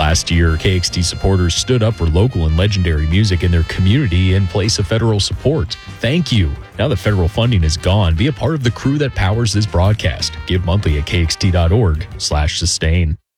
Last year, KXT supporters stood up for local and legendary music in their community in place of federal support. Thank you. Now that federal funding is gone, be a part of the crew that powers this broadcast. Give monthly at kxt.org/sustain.